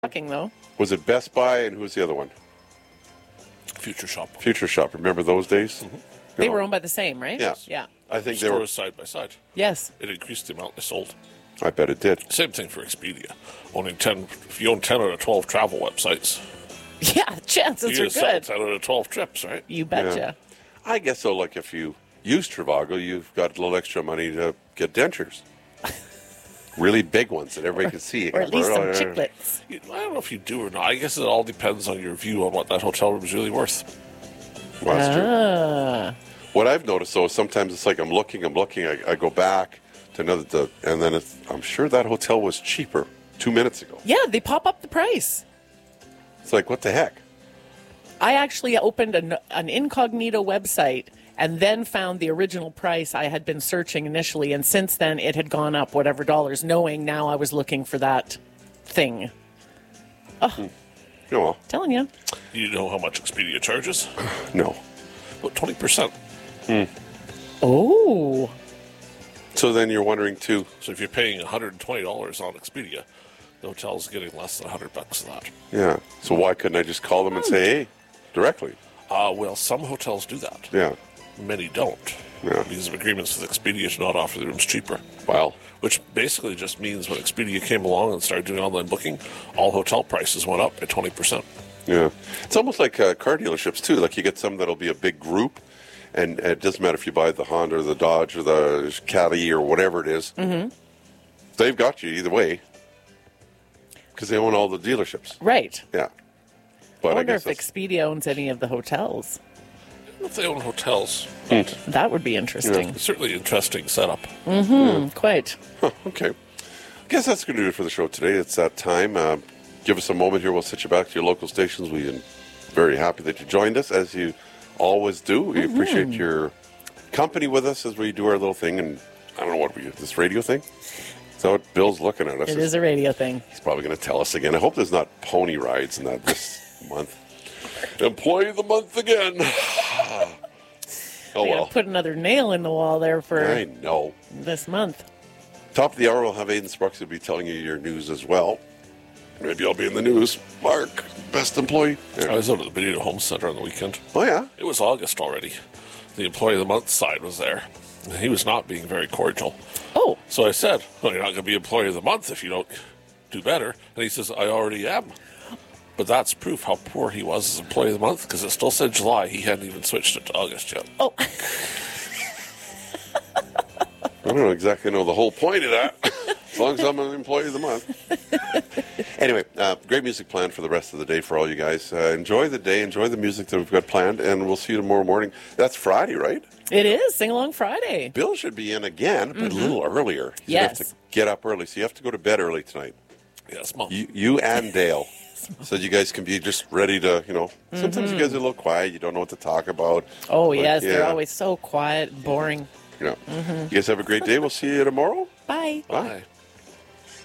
Shocking, though. Was it Best Buy and who's the other one? Future Shop. Future Shop. Remember those days? Mm-hmm. They were owned by the same, right? Yeah. Yeah. I think they were. Stores side by side. Yes. It increased the amount they sold. I bet it did. Same thing for Expedia. If you own 10 out of 12 travel websites, Yeah, chances you are sell good. 10 out of 12 trips, right? You betcha. Yeah. I guess so. Like if you use Trivago, you've got a little extra money to get dentures. Really big ones that everybody can see. Or at least some chiclets. I don't know if you do or not. I guess it all depends on your view on what that hotel room is really worth. Well, that's true. Ah. What I've noticed, though, is sometimes it's like I'm looking, I go back to another, and then I'm sure that hotel was cheaper 2 minutes ago. Yeah, they pop up the price. It's like, what the heck? I actually opened an incognito website and then found the original price I had been searching initially, and since then it had gone up whatever dollars, knowing now I was looking for that thing. Oh, Oh, well, telling you. You know how much Expedia charges? no. About 20%. Oh. So then you're wondering, too, So if you're paying $120 on Expedia, the hotel's getting less than $100 of that. yeah. So why couldn't I just call them and say, hey, directly? Well, some hotels do that. Yeah. Many don't. Yeah. Because of agreements with Expedia to not offer the rooms cheaper. Wow. Which basically just means when Expedia came along and started doing online booking, all hotel prices went up by 20%. Yeah. It's almost like car dealerships, too. Like you get some that'll be a big group, and it doesn't matter if you buy the Honda or the Dodge or the Caddy or whatever it is. Mm-hmm. They've got you either way because they own all the dealerships. Right. Yeah. I But wonder guess if Expedia owns any of the hotels. I don't know if they own hotels. That would be interesting. It's certainly an interesting setup. Quite. Okay. I guess that's going to do it for the show today. It's that time. Give us a moment here. We'll sit you back to your local stations. We're very happy that you joined us, as you always do. We appreciate your company with us as we do our little thing. And I don't know what we do. This radio thing? Is that what Bill's looking at us? It is a radio thing. He's probably going to tell us again. I hope there's not pony rides in that this month. Employee of the month again. Oh, We well. gotta put another nail in the wall there I for know. this month. Top of the hour, we'll have Aidan Sparks who'll be telling you your news as well. Maybe I'll be in the news. Mark, best employee. I was out at the Benito Home Center on the weekend. Oh, yeah? It was August already. The Employee of the Month side was there. He was not being very cordial. Oh, So I said, well, you're not going to be Employee of the Month if you don't do better. And he says, I already am. But that's proof how poor he was as Employee of the Month, because it still said July. He hadn't even switched it to August yet. oh. I don't exactly know the whole point of that. As long as I'm an employee of the month. Anyway, great music planned for the rest of the day for all you guys. Enjoy the day. Enjoy the music that we've got planned. And we'll see you tomorrow morning. That's Friday, right? It is Sing Along Friday. Bill should be in again, but a little earlier. He's Yes. going to get up early. So you have to go to bed early tonight. Yes, Mom. You and Dale. So you guys can be just ready to, sometimes you guys are a little quiet. You don't know what to talk about. Oh, But, yes. They're yeah, always so quiet and boring. You guys have a great day. We'll see you tomorrow. Bye. Bye. Bye.